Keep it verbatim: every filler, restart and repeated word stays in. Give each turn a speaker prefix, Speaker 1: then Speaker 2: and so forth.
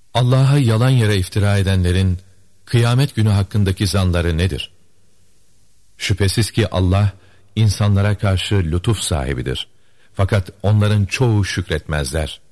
Speaker 1: Allah'a yalan yere iftira edenlerin kıyamet günü hakkındaki zanları nedir? Şüphesiz ki Allah insanlara karşı lütuf sahibidir. Fakat onların çoğu şükretmezler.